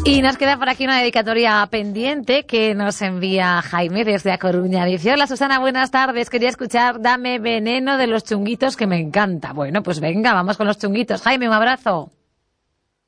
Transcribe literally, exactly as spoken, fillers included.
Y nos queda por aquí una dedicatoria pendiente que nos envía Jaime desde A Coruña. Dice: hola Susana, buenas tardes. Quería escuchar Dame Veneno de Los Chunguitos, que me encanta. Bueno, pues venga, vamos con Los Chunguitos. Jaime, un abrazo.